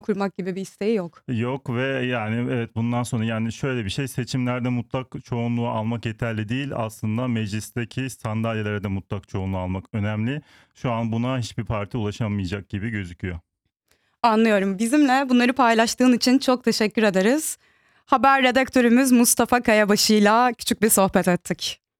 kurmak gibi bir isteği yok. Yok ve yani evet, bundan sonra yani şöyle bir şey, seçimlerde mutlak çoğunluğu almak yeterli değil. Aslında meclisteki sandalyelere de mutlak çoğunluğu almak önemli. Şu an buna hiçbir parti ulaşamayacak gibi gözüküyor. Anlıyorum. Bizimle bunları paylaştığın için çok teşekkür ederiz. Haber redaktörümüz Mustafa Kayabaşı'yla küçük bir sohbet ettik.